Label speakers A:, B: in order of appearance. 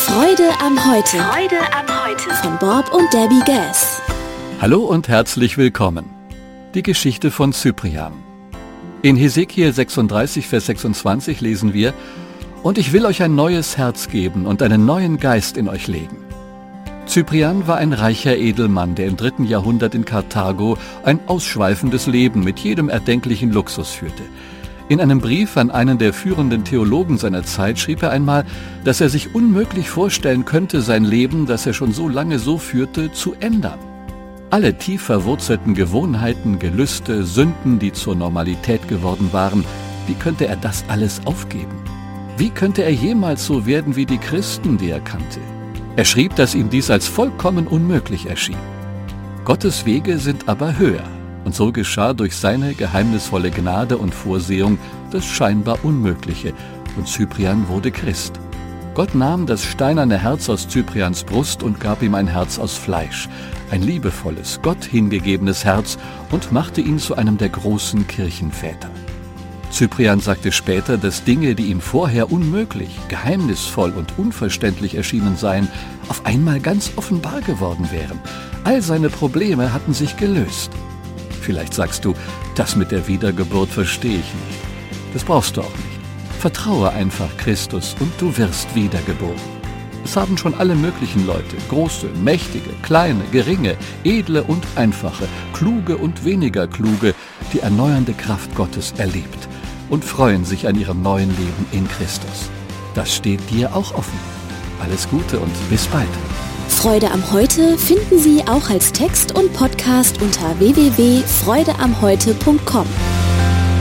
A: Freude am Heute.
B: Freude am Heute.
A: Von Bob und Debbie Gass.
C: Hallo und herzlich willkommen. Die Geschichte von Cyprian. In Hesekiel 36, Vers 26 lesen wir: Und ich will euch ein neues Herz geben und einen neuen Geist in euch legen. Cyprian war ein reicher Edelmann, der im 3. Jahrhundert in Karthago ein ausschweifendes Leben mit jedem erdenklichen Luxus führte. In einem Brief an einen der führenden Theologen seiner Zeit schrieb er einmal, dass er sich unmöglich vorstellen könnte, sein Leben, das er schon so lange so führte, zu ändern. Alle tief verwurzelten Gewohnheiten, Gelüste, Sünden, die zur Normalität geworden waren, wie könnte er das alles aufgeben? Wie könnte er jemals so werden wie die Christen, die er kannte? Er schrieb, dass ihm dies als vollkommen unmöglich erschien. Gottes Wege sind aber höher. Und so geschah durch seine geheimnisvolle Gnade und Vorsehung das scheinbar Unmögliche, und Cyprian wurde Christ. Gott nahm das steinerne Herz aus Cyprians Brust und gab ihm ein Herz aus Fleisch, ein liebevolles, Gott hingegebenes Herz, und machte ihn zu einem der großen Kirchenväter. Cyprian sagte später, dass Dinge, die ihm vorher unmöglich, geheimnisvoll und unverständlich erschienen seien, auf einmal ganz offenbar geworden wären. All seine Probleme hatten sich gelöst. Vielleicht sagst du, das mit der Wiedergeburt verstehe ich nicht. Das brauchst du auch nicht. Vertraue einfach Christus und du wirst wiedergeboren. Es haben schon alle möglichen Leute, große, mächtige, kleine, geringe, edle und einfache, kluge und weniger kluge, die erneuernde Kraft Gottes erlebt und freuen sich an ihrem neuen Leben in Christus. Das steht dir auch offen. Alles Gute und bis bald.
A: Freude am Heute finden Sie auch als Text und Podcast unter www.freudeamheute.com.